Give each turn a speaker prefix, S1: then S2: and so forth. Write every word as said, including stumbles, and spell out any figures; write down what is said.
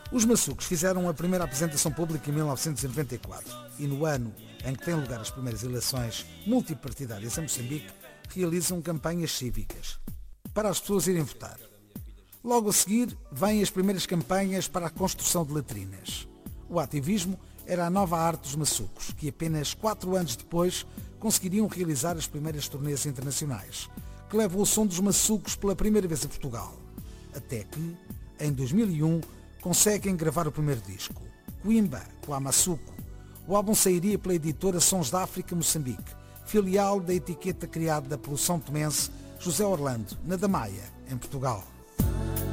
S1: Os maçucos fizeram a primeira apresentação pública em mil novecentos e noventa e quatro e no ano em que têm lugar as primeiras eleições multipartidárias em Moçambique, realizam campanhas cívicas para as pessoas irem votar. Logo a seguir, vêm as primeiras campanhas para a construção de latrinas. O ativismo era a nova arte dos maçucos, que apenas quatro anos depois conseguiriam realizar as primeiras turnês internacionais, que levam o som dos maçucos pela primeira vez a Portugal. Até que, em dois mil e um, conseguem gravar o primeiro disco, Coimba, Maçuco. O álbum sairia pela editora Sons da África Moçambique, filial da etiqueta criada pelo são tomense José Orlando, na Damaia, em Portugal.